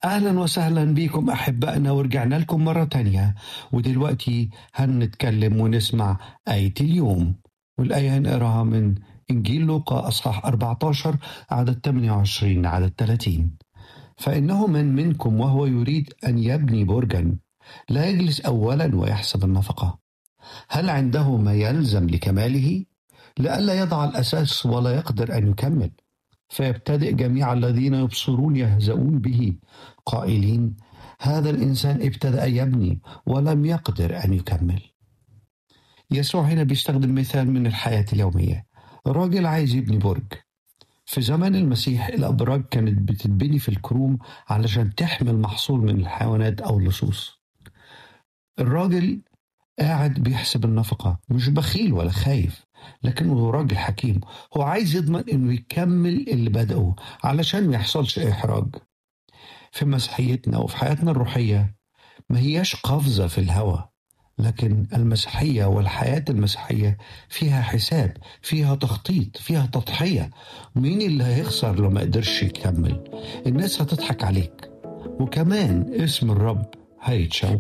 أهلا وسهلا بكم أحبائنا، ورجعنا لكم مرة تانية. ودلوقتي هنتكلم ونسمع آية اليوم، والآية هنقراها من إنجيل لوقا أصحاح 14 عدد 28 عدد 30. فإنه من منكم وهو يريد أن يبني برجا لا يجلس أولا ويحسب النفقة، هل عنده ما يلزم لكماله، لئلا يضع الأساس ولا يقدر أن يكمل. فيبتدئ جميع الذين يبصرون يهزؤون به قائلين: هذا الإنسان ابتدأ يبني ولم يقدر أن يكمل. يسوع هنا بيستخدم مثال من الحياة اليومية. راجل عايز يبني برج. في زمن المسيح الأبراج كانت بتتبني في الكروم علشان تحمل محصول من الحيوانات أو اللصوص. الراجل قاعد بيحسب النفقة، مش بخيل ولا خايف، لكنه راجل حكيم. هو عايز يضمن انه يكمل اللي بدأه علشان ما يحصلش احراج. في مسيحيتنا وفي حياتنا الروحية ما هياش قفزة في الهوى، لكن المسيحية والحياة المسيحية فيها حساب، فيها تخطيط، فيها تضحية. مين اللي هيخسر لو ما قدرش يكمل؟ الناس هتضحك عليك، وكمان اسم الرب هيتشوه.